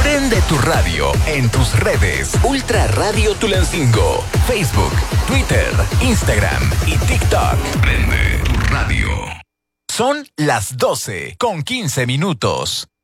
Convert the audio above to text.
Prende tu radio en tus redes. Ultra Radio Tulancingo. Facebook, Twitter, Instagram y TikTok. Prende tu radio. Son las 12:15.